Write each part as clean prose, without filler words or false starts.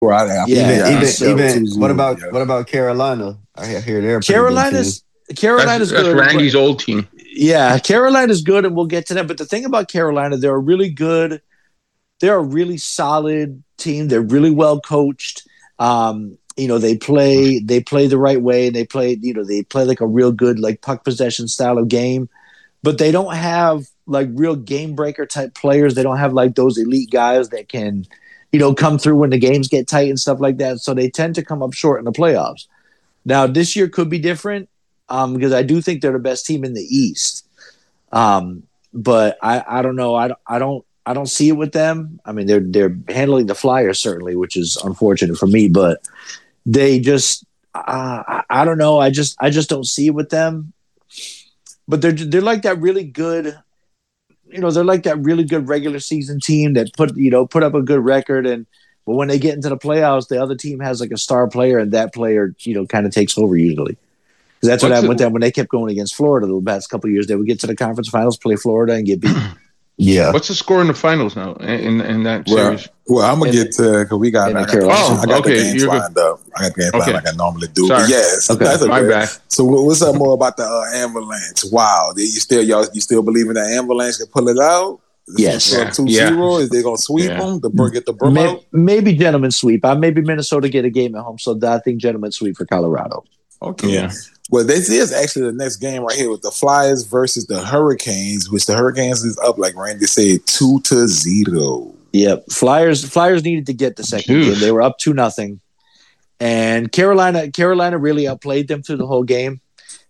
Right. Yeah. Even What about Carolina? I hear they're a pretty good team. Carolina's That's good. Randy's old team. Yeah, Carolina's good, and we'll get to that. But the thing about Carolina, they're a really good. They're a really solid team. They're really well coached. They play the right way. They play like a real good like puck possession style of game, but they don't have like real game breaker type players. They don't have like those elite guys that can, come through when the games get tight and stuff like that. So they tend to come up short in the playoffs. Now this year could be different because I do think they're the best team in the East. But I don't know. I don't see it with them. I mean, they're handling the Flyers certainly, which is unfortunate for me. But they just, I don't know. I just don't see it with them. But they're like that really good. They're like that really good regular season team that put up a good record, but when they get into the playoffs, the other team has like a star player, and that player kind of takes over usually. Because that's what happened with them when they kept going against Florida the past couple of years. They would get to the conference finals, play Florida, and get beat. Yeah. What's the score in the finals now in that series? Well, I'm gonna get to because we got. I got the games lined up. I got the game planned like I normally do. Sorry. But yes, that's my bad. So what's up more about the Avalanche? Wow, you still believe in the Avalanche to pull it out? Yes. 2-0. Is they gonna sweep them to get the broom out? Maybe gentlemen sweep. Maybe Minnesota get a game at home, so I think gentlemen sweep for Colorado. Okay. Yeah. Well, this is actually the next game right here with the Flyers versus the Hurricanes, which the Hurricanes is up, like Randy said, 2-0. Yep. Flyers needed to get the second game. They were up 2-0. And Carolina really outplayed them through the whole game.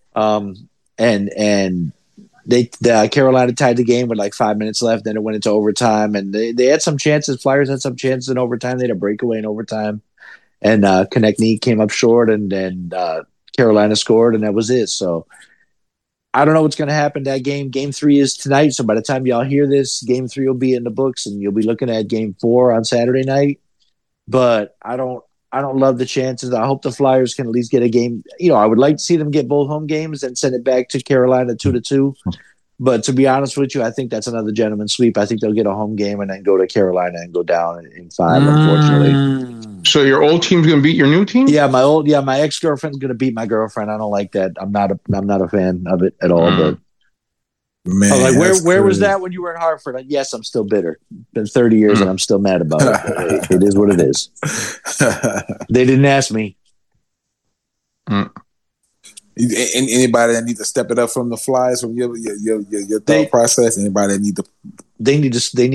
And Carolina tied the game with like 5 minutes left. Then it went into overtime, and they had some chances. Flyers had some chances in overtime. They had a breakaway in overtime, and Konechny came up short, and Carolina scored, and that was it. So I don't know what's going to happen that game. Game 3 is tonight, so by the time y'all hear this, Game 3 will be in the books, and you'll be looking at Game 4 on Saturday night. But I don't love the chances. I hope the Flyers can at least get a game. I would like to see them get both home games and send it back to Carolina 2-2. But to be honest with you, I think that's another gentleman's sweep. I think they'll get a home game and then go to Carolina and go down in 5, unfortunately. So your old team's going to beat your new team? Yeah, my ex-girlfriend's going to beat my girlfriend. I don't like that. I'm not a fan of it at all. But man, where was that when you were in Hartford? Yes, I'm still bitter. Been 30 years and I'm still mad about it. It is what it is. They didn't ask me. Anybody that needs to step it up from the Flyers from your thought process? Anybody that need to? They need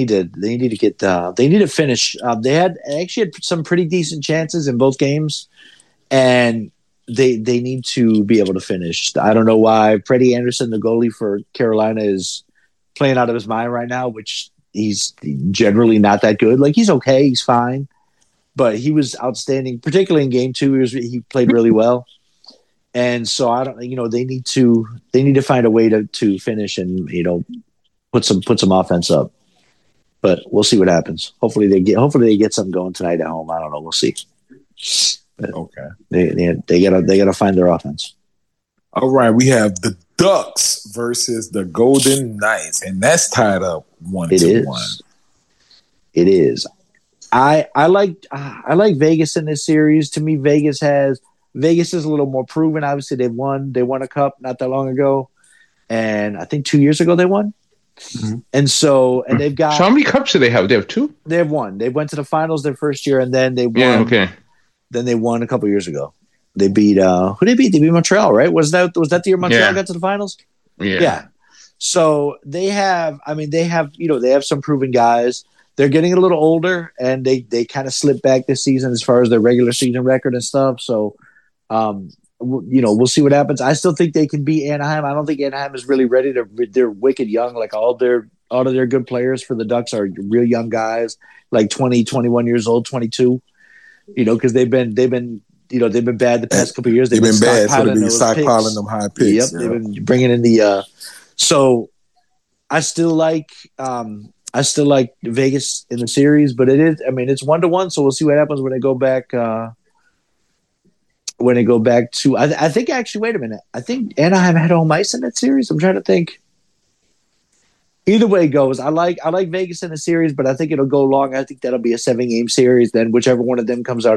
to finish. They actually had some pretty decent chances in both games, and they need to be able to finish. I don't know why Freddie Anderson, the goalie for Carolina, is playing out of his mind right now, which he's generally not that good. Like, he's okay, he's fine, but he was outstanding, particularly in Game 2. He played really well. And so I don't, they need to find a way to finish and put some offense up. But we'll see what happens. Hopefully they get something going tonight at home. I don't know. We'll see. But okay. They gotta find their offense. All right, we have the Ducks versus the Golden Knights, and that's tied up 1-1. It is. I like Vegas in this series. To me, Vegas is a little more proven. Obviously, they won a cup not that long ago, and I think 2 years ago they won. Mm-hmm. And they've got. So how many cups do they have? They have 2. They have 1. They went to the finals their first year, and then they won. Yeah, okay. Then they won a couple years ago. They beat who did they beat? They beat Montreal, right? Was that the year Montreal got to the finals? Yeah. So they have some proven guys. They're getting a little older, and they kind of slipped back this season as far as their regular season record and stuff. So. We'll see what happens. I still think they can beat Anaheim. I don't think Anaheim is really ready to. They're wicked young. Like all of their good players for the Ducks are real young guys, like 20, 21 years old, 22. Because they've been bad the past couple of years. They've been bad, so they've been stockpiling them high picks. Yep, they've been bringing in the. So I still like Vegas in the series, but it is. I mean, it's 1-1. So we'll see what happens when they go back. When they go back to, I think actually, wait a minute. I think Anaheim had home ice in that series. I'm trying to think. Either way it goes, I like Vegas in the series, but I think it'll go long. I think that'll be a 7-game series. Then whichever one of them comes out